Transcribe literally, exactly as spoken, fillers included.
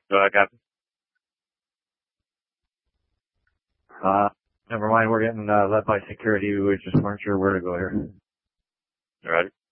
Go ahead, Captain. Uh, never mind. We're getting uh, led by security. We just weren't sure where to go here. All right.